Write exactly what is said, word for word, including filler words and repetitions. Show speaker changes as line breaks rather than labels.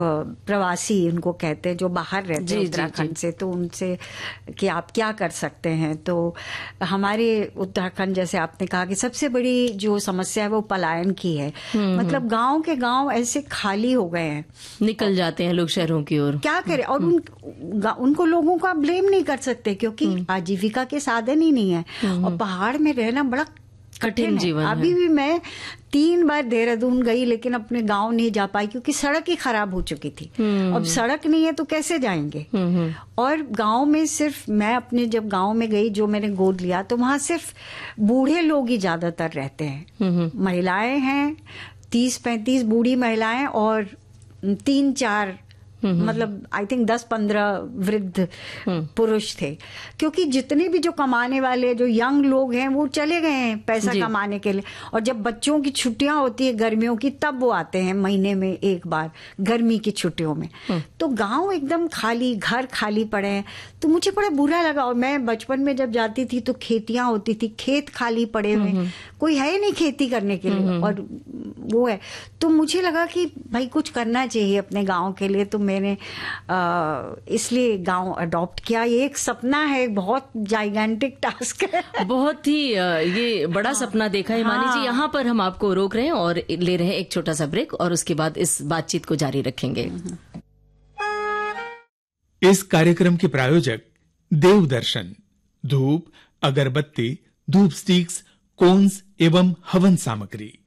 प्रवासी उनको कहते हैं जो बाहर रहते हैं उत्तराखंड से, तो उनसे कि आप क्या कर सकते हैं। तो हमारे उत्तराखंड जैसे आपने कहा कि सबसे बड़ी जो समस्या है वो पलायन की है। मतलब गांव के गांव ऐसे खाली हो गए हैं,
निकल जाते हैं लोग शहरों की ओर, क्या
करें। और उन, उनको लोगों को आप ब्लेम नहीं कर सकते क्योंकि आजीविका के साधन ही नहीं है और पहाड़ में रहना बड़ा कठिन जीवन है। अभी भी मैं तीन बार देहरादून गई लेकिन अपने गांव नहीं जा पाई क्योंकि सड़क ही खराब हो चुकी थी। अब सड़क नहीं है तो कैसे जाएंगे। और गांव में सिर्फ मैं अपने जब गांव में गई जो मैंने गोद लिया तो वहां सिर्फ बूढ़े लोग ही ज्यादातर रहते हैं। महिलाएं हैं, तीस पैंतीस बूढ़ी महिलाएं और तीन चार मतलब आई थिंक दस पंद्रह वृद्ध पुरुष थे, क्योंकि जितने भी जो कमाने वाले जो यंग लोग हैं वो चले गए हैं पैसा कमाने के लिए। और जब बच्चों की छुट्टियां होती है गर्मियों की तब वो आते हैं महीने में एक बार गर्मी की छुट्टियों में। तो गांव एकदम खाली, घर खाली पड़े हैं। तो मुझे बड़ा बुरा लगा। और मैं बचपन में जब जाती थी तो खेतियां होती थी, खेत खाली पड़े हुए, कोई है नहीं खेती करने के लिए और वो है। तो मुझे लगा कि भाई कुछ करना चाहिए अपने गांव के लिए। तो मैंने इसलिए गांव अडॉप्ट किया। ये एक सपना है, बहुत जाइगेंटिक टास्क है,
बहुत ही ये बड़ा हाँ, सपना देखा है। हिमानी हाँ, जी यहाँ पर हम आपको रोक रहे हैं और ले रहे हैं एक छोटा सा ब्रेक और उसके बाद इस बातचीत को जारी रखेंगे।
इस कार्यक्रम के प्रायोजक देवदर्शन धूप, अगरबत्ती, धूप स्टिक्स, कोन्स एवं हवन सामग्री।